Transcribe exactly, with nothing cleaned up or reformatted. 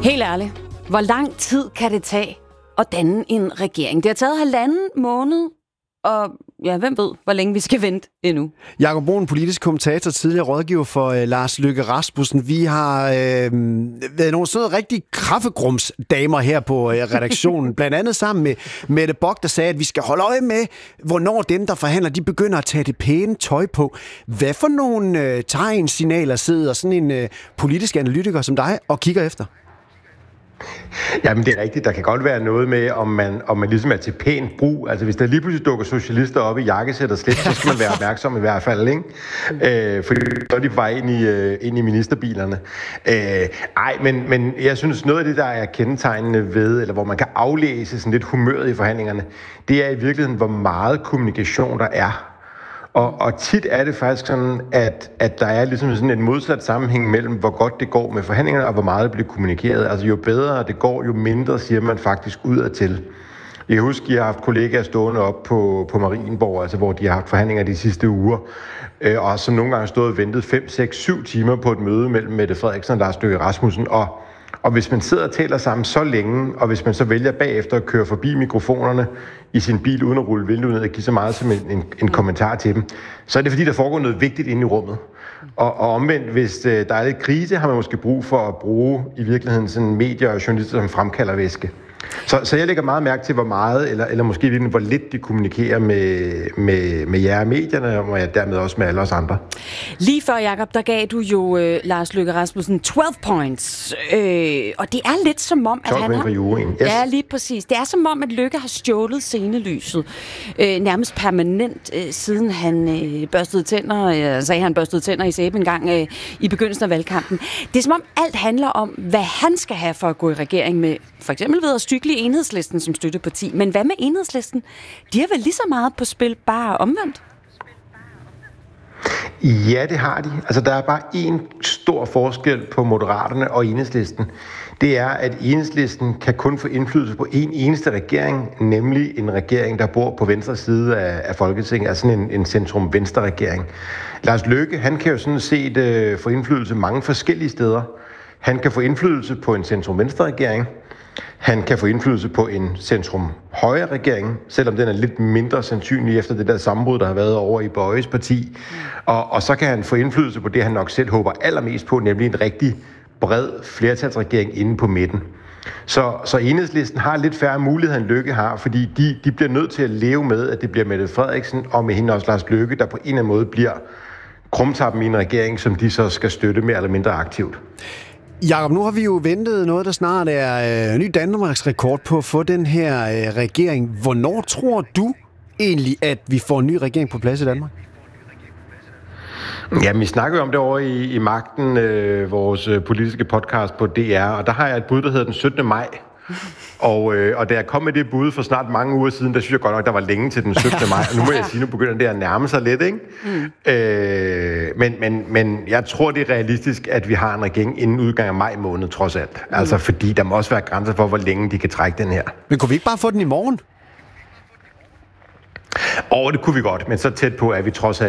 Helt ærligt, hvor lang tid kan det tage at danne en regering? Det har taget halvanden måned, og ja, hvem ved, hvor længe vi skal vente endnu. Jakob Bruun, politisk kommentator, tidligere rådgiver for øh, Lars Løkke Rasmussen. Vi har øh, været nogle sådan rigtig kaffegrumsdamer her på øh, redaktionen, blandt andet sammen med Mette Bock, der sagde, at vi skal holde øje med, hvornår dem, der forhandler, de begynder at tage det pæne tøj på. Hvad for nogle øh, tegn-signaler sidder sådan en øh, politisk analytiker som dig og kigger efter? Jamen, det er rigtigt. Der kan godt være noget med, om man, om man ligesom er til pænt brug. Altså, hvis der lige pludselig dukker socialister op i jakkesæt og slips, så skal man være opmærksom i hvert fald, ikke? Øh, fordi så er de bare ind i, øh, ind i ministerbilerne. Øh, ej, men, men jeg synes, noget af det, der er kendetegnende ved, eller hvor man kan aflæse sådan lidt humøret i forhandlingerne, det er i virkeligheden, hvor meget kommunikation der er. Og, og tit er det faktisk sådan, at, at der er ligesom sådan en modsat sammenhæng mellem, hvor godt det går med forhandlingerne, og hvor meget det bliver kommunikeret. Altså jo bedre det går, jo mindre siger man faktisk udadtil. Jeg husker, at jeg har haft kollegaer stående op på, på Marienborg, altså hvor de har haft forhandlinger de sidste uger, øh, og som nogle gange stået og ventet fem, seks, syv timer på et møde mellem Mette Frederiksen og Lars Løkke Rasmussen. Og, og hvis man sidder og taler sammen så længe, og hvis man så vælger bagefter at køre forbi mikrofonerne i sin bil uden at rulle vinduet ned og give så meget som en, en, en kommentar til dem, så er det fordi, der foregår noget vigtigt inde i rummet. Og, og omvendt, hvis øh, der er lidt krise, har man måske brug for at bruge i virkeligheden sådan medier og journalister som fremkalder væske. Så, så jeg lægger meget mærke til, hvor meget, eller, eller måske lidt, hvor lidt de kommunikerer med, med, med jer medierne, og jeg dermed også med alle os andre. Lige før, Jakob, der gav du jo øh, Lars Løkke Rasmussen tolv points, øh, og det er lidt som om, at han har... Yes. Ja, lige præcis. Det er som om, at Løkke har stjålet scenelyset, øh, nærmest permanent, øh, siden han øh, børstede tænder, øh, sagde han børstede tænder i sæbe en gang øh, i begyndelsen af valgkampen. Det er som om, alt handler om, hvad han skal have for at gå i regering med, for eksempel ved at stykle Enhedslisten som støtteparti. Men hvad med Enhedslisten? De har vel lige så meget på spil, bare omvendt? Ja, det har de. Altså, der er bare en stor forskel på Moderaterne og Enhedslisten. Det er, at Enhedslisten kan kun få indflydelse på en eneste regering, nemlig en regering, der bor på venstre side af, af Folketinget, altså en, en centrum-venstre-regering. Lars Løkke, han kan jo sådan set øh, få indflydelse mange forskellige steder. Han kan få indflydelse på en centrum-venstre-regering. Han kan få indflydelse på en centrum-højre-regering, selvom den er lidt mindre sandsynlig efter det der sammenbrud, der har været over i Bøjes parti. Og, og så kan han få indflydelse på det, han nok selv håber allermest på, nemlig en rigtig bred flertalsregering inde på midten. Så, så Enhedslisten har lidt færre muligheder, end Løkke har, fordi de, de bliver nødt til at leve med, at det bliver Mette Frederiksen og med hende også Lars Løkke, der på en eller anden måde bliver krumtappen i en regering, som de så skal støtte mere eller mindre aktivt. Jakob, nu har vi jo ventet noget, der snart er øh, ny Danmarks rekord på at få den her øh, regering. Hvornår tror du egentlig, at vi får en ny regering på plads i Danmark? Jamen, vi snakker jo om det over i, i Magten, øh, vores politiske podcast på D R, og der har jeg et bud, der hedder den syttende maj. Og, øh, og da jeg kom med det bud for snart mange uger siden, der synes jeg godt nok, der var længe til den syttende maj. Og nu må jeg sige, nu begynder det at nærme sig lidt, ikke? Mm. Øh, men, men, men jeg tror, det er realistisk, at vi har en regering inden udgang af maj måned, trods alt. Mm. Altså, fordi der må også være grænser for, hvor længe de kan trække den her. Men kunne vi ikke bare få den i morgen? Og det kunne vi godt, men så tæt på er vi trods alt